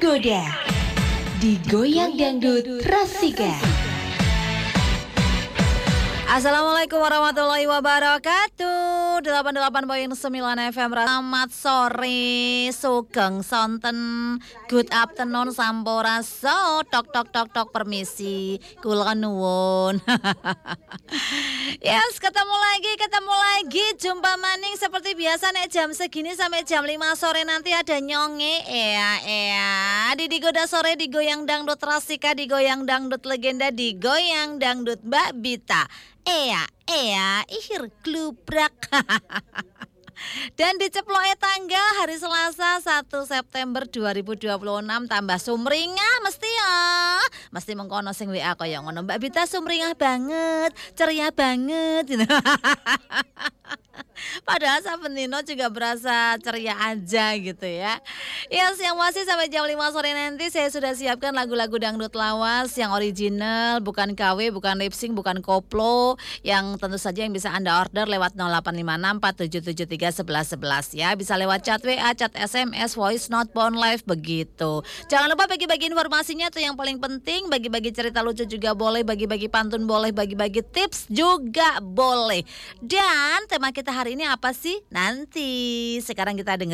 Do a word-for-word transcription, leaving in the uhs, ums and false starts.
tergoda. Digoyang dangdut Rasika. Assalamualaikum warahmatullahi wabarakatuh. delapan puluh delapan koma sembilan F M. Selamat sore, sugeng sonten, good afternoon, sampurasun. Tok tok tok tok, permisi, kula nuwun. Yes, ketemu lagi, ketemu lagi, jumpa maning seperti biasa nek jam segini sampai jam lima sore nanti ada nyonge ya ya. Di Digoda Sore, digoyang dangdut Rasika, digoyang dangdut legenda, digoyang dangdut Mbak Bita. Ea, ea, ihir glubrak. Dan diceploke tanggal hari Selasa satu September dua ribu dua puluh enam tambah sumringah mesti ya. Mesti mengkono sing W A kaya ngono. Mbak Bita sumringah banget, ceria banget gitu. Padahal Sabendino juga berasa ceria aja gitu ya. Yes, yang masih sampai jam lima sore nanti saya sudah siapkan lagu-lagu dangdut lawas yang original, bukan K W, bukan lip sync, bukan koplo, yang tentu saja yang bisa Anda order lewat nol delapan lima enam empat tujuh tujuh tiga satu satu satu satu ya. Bisa lewat chat W A, chat S M S, voice note, phone live begitu. Jangan lupa bagi-bagi informasinya tuh yang paling penting, bagi-bagi cerita lucu juga boleh, bagi-bagi pantun boleh, bagi-bagi tips juga boleh. Dan tema kita hari ini apa sih? Nanti sekarang kita dengar